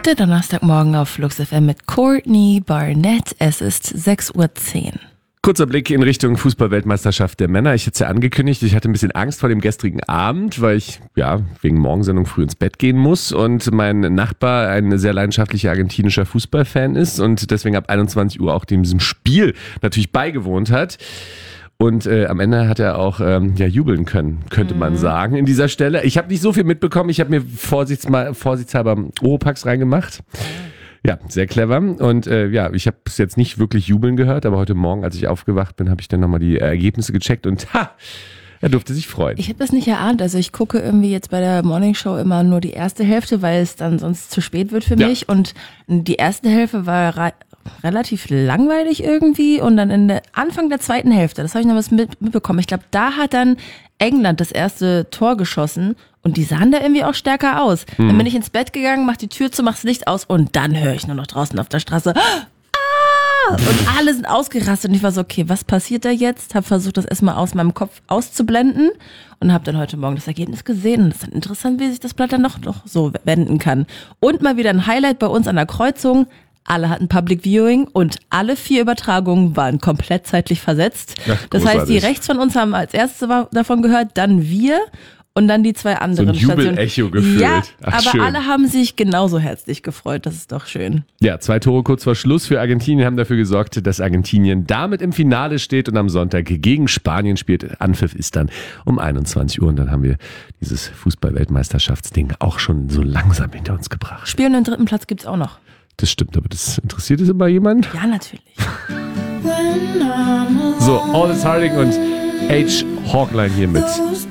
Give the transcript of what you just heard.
Der Donnerstagmorgen auf Flux FM mit Courtney Barnett. Es ist 6:10 Uhr. Kurzer Blick in Richtung Fußball-Weltmeisterschaft der Männer. Ich hatte es ja angekündigt, ich hatte ein bisschen Angst vor dem gestrigen Abend, weil ich wegen Morgensendung früh ins Bett gehen muss und mein Nachbar ein sehr leidenschaftlicher argentinischer Fußballfan ist und deswegen ab 21 Uhr auch diesem Spiel natürlich beigewohnt hat. Und am Ende hat er auch jubeln können, könnte man sagen, in dieser Stelle. Ich habe nicht so viel mitbekommen. Ich habe mir vorsichtshalber Oropax reingemacht. Ja, sehr clever. Und ich habe es jetzt nicht wirklich jubeln gehört, aber heute Morgen, als ich aufgewacht bin, habe ich dann nochmal die Ergebnisse gecheckt und er durfte sich freuen. Ich habe das nicht erahnt. Also ich gucke irgendwie jetzt bei der Morningshow immer nur die erste Hälfte, weil es dann sonst zu spät wird für mich. Und die erste Hälfte war relativ langweilig irgendwie und dann Anfang der zweiten Hälfte, das habe ich noch was mitbekommen. Ich glaube, da hat dann England das erste Tor geschossen und die sahen da irgendwie auch stärker aus. Dann bin ich ins Bett gegangen, mach die Tür zu, mach das Licht aus und dann höre ich nur noch draußen auf der Straße und alle sind ausgerastet und ich war so, okay, was passiert da jetzt? Habe versucht, das erstmal aus meinem Kopf auszublenden und habe dann heute Morgen das Ergebnis gesehen und es ist dann interessant, wie sich das Blatt dann noch so wenden kann. Und mal wieder ein Highlight bei uns an der Kreuzung. Alle hatten Public Viewing und alle 4 Übertragungen waren komplett zeitlich versetzt. Ja, das heißt, die rechts von uns haben als erstes davon gehört, dann wir und dann die 2 anderen Stationen. So ein Jubel-Echo gefühlt. Ja, Ach, aber schön. alle haben sich genauso herzlich gefreut. Das ist doch schön. Ja, 2 Tore kurz vor Schluss für Argentinien haben dafür gesorgt, dass Argentinien damit im Finale steht und am Sonntag gegen Spanien spielt. Anpfiff ist dann um 21 Uhr und dann haben wir dieses Fußball-Weltmeisterschaftsding auch schon so langsam hinter uns gebracht. Spiel um den 3. Platz gibt's auch noch. Das stimmt, aber das interessiert es immer jemand? Ja, natürlich. So, Aldous Harding und H. Hawkline hier mit